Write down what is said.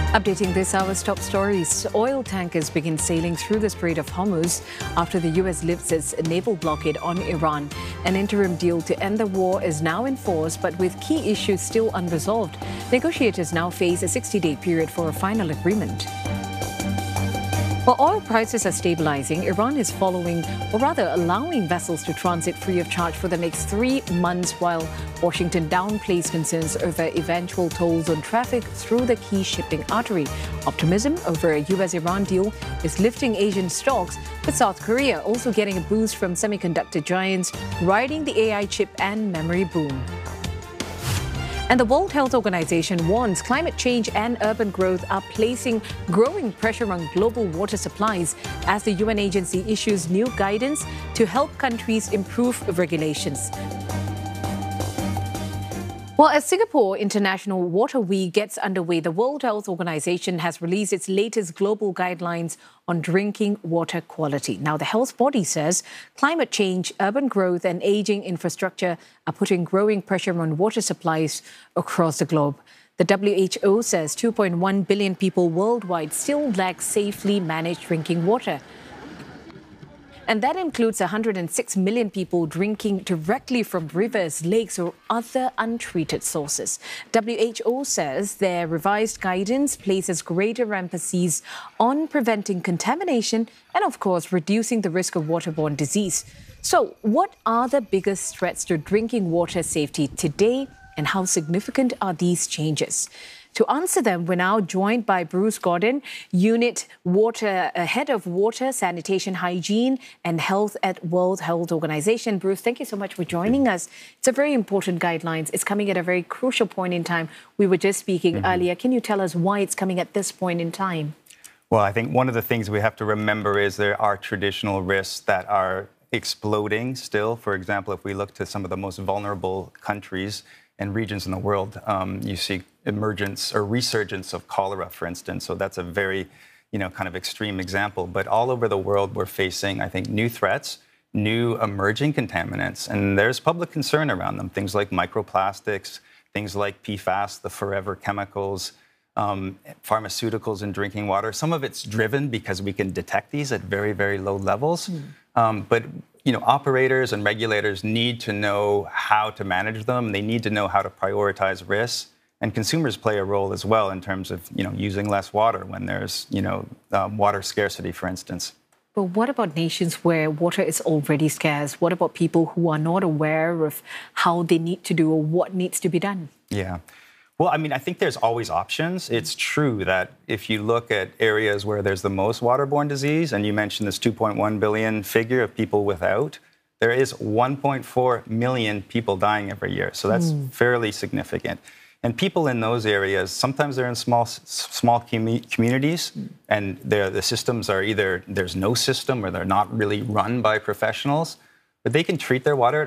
Updating this hour's top stories, oil tankers begin sailing through the Strait of Hormuz after the U.S. lifts its naval blockade on Iran. An interim deal to end the war is now in force, but with key issues still unresolved. Negotiators now face a 60-day period for a final agreement. While oil prices are stabilizing, Iran is following, or rather allowing vessels to transit free of charge for the next 3 months, while Washington downplays concerns over eventual tolls on traffic through the key shipping artery. Optimism over a U.S.-Iran deal is lifting Asian stocks, with South Korea also getting a boost from semiconductor giants riding the AI chip and memory boom. And the World Health Organization warns climate change and urban growth are placing growing pressure on global water supplies as the UN agency issues new guidance to help countries improve regulations. Well, as Singapore International Water Week gets underway, the World Health Organization has released its latest global guidelines on drinking water quality. Now, the health body says climate change, urban growth and aging infrastructure are putting growing pressure on water supplies across the globe. The WHO says 2.1 billion people worldwide still lack safely managed drinking water. And that includes 106 million people drinking directly from rivers, lakes or other untreated sources. WHO says their revised guidance places greater emphasis on preventing contamination and, of course, reducing the risk of waterborne disease. So what are the biggest threats to drinking water safety today, and how significant are these changes? To answer them, we're now joined by Bruce Gordon, Head of Water, Sanitation, Hygiene and Health at World Health Organization. Bruce, thank you so much for joining us. It's a very important guidelines. It's coming at a very crucial point in time. We were just speaking earlier. Can you tell us why it's coming at this point in time? Well, I think one of the things we have to remember is there are traditional risks that are exploding still. For example, if we look to some of the most vulnerable countries and regions in the world, you see emergence or resurgence of cholera, for instance. So that's a very, kind of extreme example. But all over the world, we're facing, I think, new threats, new emerging contaminants. And there's public concern around them. Things like microplastics, things like PFAS, the forever chemicals, pharmaceuticals in drinking water. Some of it's driven because we can detect these at very, very low levels. But operators and regulators need to know how to manage them. They need to know how to prioritize risks. And consumers play a role as well in terms of, using less water when there's, water scarcity, for instance. But what about nations where water is already scarce? What about people who are not aware of how they need to do or what needs to be done? Yeah. Well, I think there's always options. It's true that if you look at areas where there's the most waterborne disease, and you mentioned this 2.1 billion figure of people without, there is 1.4 million people dying every year. So that's fairly significant. And people in those areas, sometimes they're in small communities, and the systems are either there's no system or they're not really run by professionals, but they can treat their water